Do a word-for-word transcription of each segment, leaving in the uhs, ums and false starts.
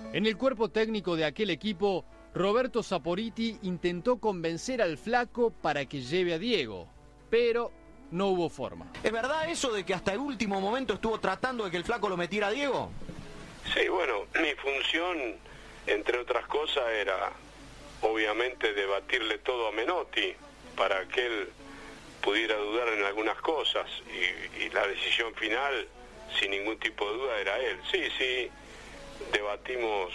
En el cuerpo técnico de aquel equipo, Roberto Saporiti intentó convencer al Flaco para que lleve a Diego, pero no hubo forma. ¿Es verdad eso de que hasta el último momento estuvo tratando de que el Flaco lo metiera a Diego? Sí, bueno, mi función, entre otras cosas, era obviamente debatirle todo a Menotti para que él pudiera dudar en algunas cosas y, y la decisión final, sin ningún tipo de duda, era él. Sí, sí, debatimos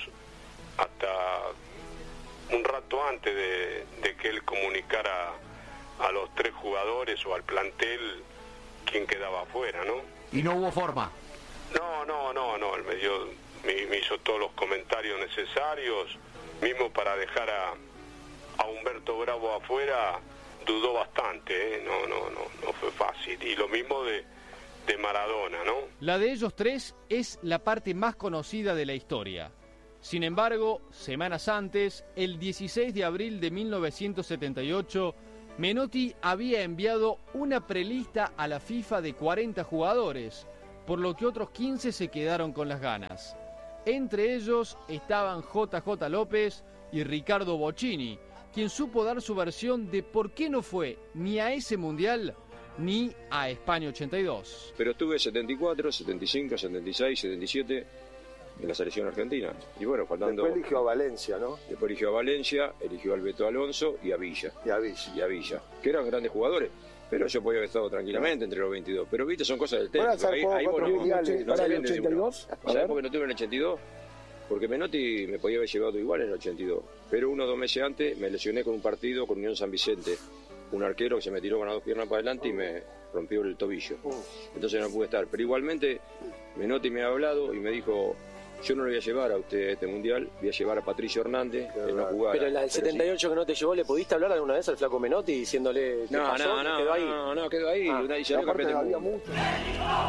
hasta un rato antes de, de que él comunicara a los tres jugadores o al plantel quién quedaba afuera, ¿no? Y no hubo forma. No, no, no, no, él me, dio, me, me hizo todos los comentarios necesarios, mismo para dejar a, a Humberto Bravo afuera, dudó bastante, ¿eh? no, no, no, no fue fácil. Y lo mismo de, de Maradona, ¿no? La de ellos tres es la parte más conocida de la historia. Sin embargo, semanas antes, el dieciséis de abril de mil novecientos setenta y ocho, Menotti había enviado una prelista a la FIFA de cuarenta jugadores, por lo que otros quince se quedaron con las ganas. Entre ellos estaban J J López y Ricardo Bocchini, quien supo dar su versión de por qué no fue ni a ese Mundial ni a España ochenta y dos. Pero estuve setenta y cuatro, setenta y cinco, setenta y seis, setenta y siete en la selección argentina. Y bueno, faltando... Después eligió a Valencia, ¿no? Después eligió a Valencia, eligió al Beto Alonso y a Villa. Y a Villa. Y a Villa, que eran grandes jugadores. Pero yo podía haber estado tranquilamente entre los veintidós. Pero viste, son cosas del técnico. Ahí, ahí vos no, no para el ochenta y dos. ¿Sabés por qué no tuve en el ochenta y dos? Porque Menotti me podía haber llevado igual en el ochenta y dos. Pero uno o dos meses antes me lesioné con un partido con Unión San Vicente. Un arquero que se me tiró con las dos piernas para adelante y me rompió el tobillo. Entonces no pude estar. Pero igualmente Menotti me ha hablado y me dijo... Yo no lo voy a llevar a usted a este mundial, voy a llevar a Patricio Hernández, que no jugara. Pero en la del setenta y ocho sí. Que no te llevó, ¿le pudiste hablar alguna vez al Flaco Menotti diciéndole qué no, pasó? No, no, quedó ahí? no, no, quedó ahí. Ah, y salió campeón del mundo.